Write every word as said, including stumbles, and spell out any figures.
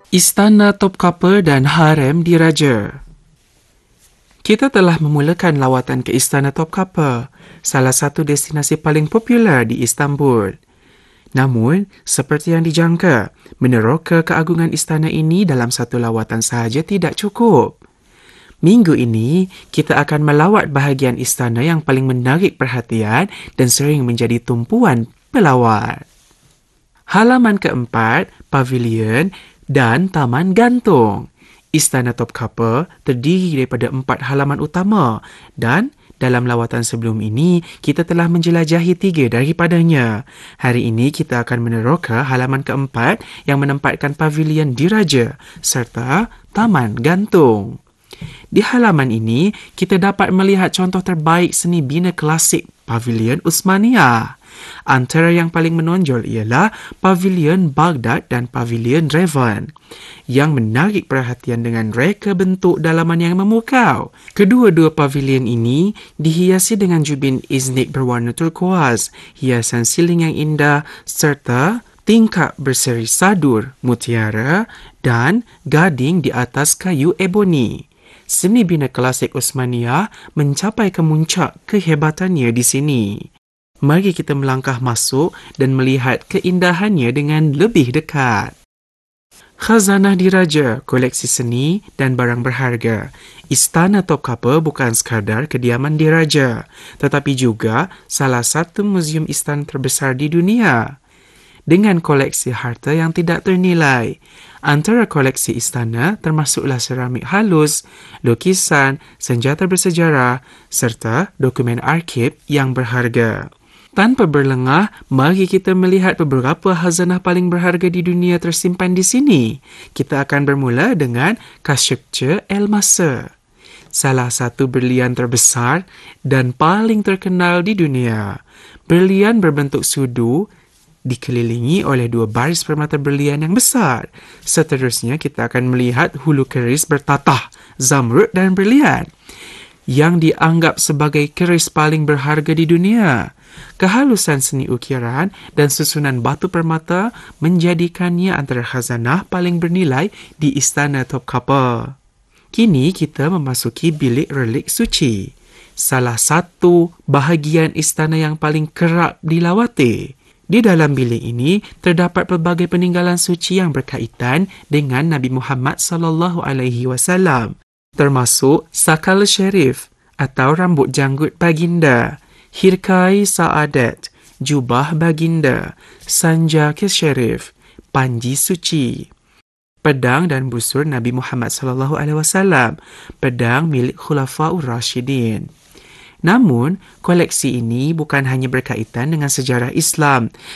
Istana Topkapi dan Harem Diraja. Kita telah memulakan lawatan ke Istana Topkapi, salah satu destinasi paling popular di Istanbul. Namun, seperti yang dijangka, meneroka keagungan istana ini dalam satu lawatan sahaja tidak cukup. Minggu ini, kita akan melawat bahagian istana yang paling menarik perhatian dan sering menjadi tumpuan pelawat. Halaman keempat, pavilion dan taman gantung. Istana Topkapi terdiri daripada empat halaman utama dan dalam lawatan sebelum ini, kita telah menjelajahi tiga daripadanya. Hari ini kita akan meneroka halaman keempat yang menempatkan pavilion diraja serta taman gantung. Di halaman ini, kita dapat melihat contoh terbaik seni bina klasik Pavilion Utsmaniyah. Antara yang paling menonjol ialah Pavilion Baghdad dan Pavilion Revan, yang menarik perhatian dengan reka bentuk dalaman yang memukau. Kedua-dua pavilion ini dihiasi dengan jubin iznik berwarna turkuaz, hiasan siling yang indah serta tingkap berseri sadur, mutiara dan gading di atas kayu eboni. Seni bina klasik Utsmaniyah mencapai kemuncak kehebatannya di sini. Mari kita melangkah masuk dan melihat keindahannya dengan lebih dekat. Khazanah Diraja, koleksi seni dan barang berharga. Istana Topkapi bukan sekadar kediaman diraja, tetapi juga salah satu muzium istana terbesar di dunia. Dengan koleksi harta yang tidak ternilai. Antara koleksi istana termasuklah seramik halus, lukisan, senjata bersejarah serta dokumen arsip yang berharga. Tanpa berlengah, mari kita melihat beberapa khazanah paling berharga di dunia tersimpan di sini. Kita akan bermula dengan Khashoggi Elmas, salah satu berlian terbesar dan paling terkenal di dunia. Berlian berbentuk sudu dikelilingi oleh dua baris permata berlian yang besar. Seterusnya, kita akan melihat hulu keris bertatah zamrud dan berlian yang dianggap sebagai keris paling berharga di dunia. Kehalusan seni ukiran dan susunan batu permata menjadikannya antara khazanah paling bernilai di Istana Topkapi. Kini kita memasuki bilik relik suci, salah satu bahagian istana yang paling kerap dilawati. Di dalam bilik ini terdapat pelbagai peninggalan suci yang berkaitan dengan Nabi Muhammad sallallahu alaihi wasallam, termasuk sakal syarif atau rambut janggut baginda, hirkai sa'adat, jubah baginda, sanjak syarif, panji suci, pedang dan busur Nabi Muhammad sallallahu alaihi wasallam, pedang milik Khulafaur Rashidin. Namun, koleksi ini bukan hanya berkaitan dengan sejarah Islam,